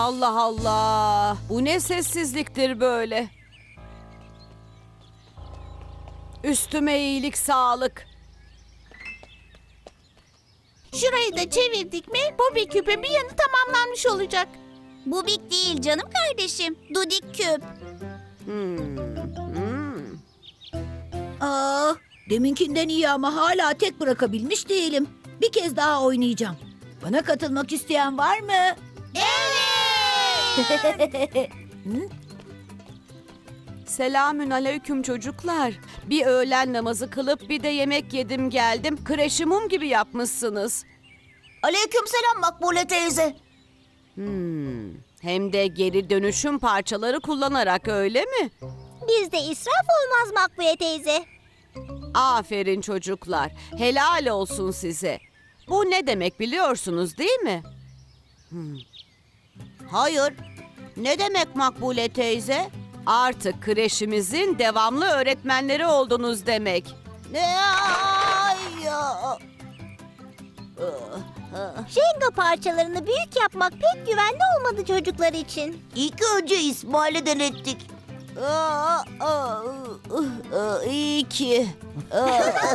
Allah Allah! Bu ne sessizliktir böyle? Üstüme iyilik, sağlık. Şurayı da çevirdik mi Bobby küpün bir yanı tamamlanmış olacak. Bubik değil canım kardeşim. Dudik küp. Aa, deminkinden iyi ama hala tek bırakabilmiş değilim. Bir kez daha oynayacağım. Bana katılmak isteyen var mı? Selamün aleyküm çocuklar. Bir öğlen namazı kılıp bir de yemek yedim geldim. Kreşi mum gibi yapmışsınız. Aleykümselam Makbule teyze. Hem de geri dönüşüm parçaları kullanarak, öyle mi? Bizde israf olmaz Makbule teyze. Aferin çocuklar. Helal olsun size. Bu ne demek biliyorsunuz değil mi? Hayır. Ne demek Makbule teyze? Artık kreşimizin devamlı öğretmenleri oldunuz demek. Jenga parçalarını büyük yapmak pek güvenli olmadı çocuklar için. İlk önce İsmail'e denettik. İyi ki.